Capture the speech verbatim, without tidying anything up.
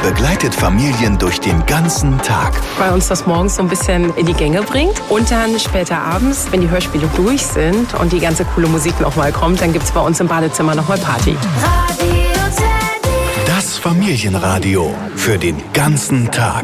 begleitet Familien durch den ganzen Tag. Weil uns das morgens so ein bisschen in die Gänge bringt. Und dann später abends, wenn die Hörspiele durch sind und die ganze coole Musik nochmal kommt, dann gibt es bei uns im Badezimmer nochmal Party. Das Familienradio für den ganzen Tag.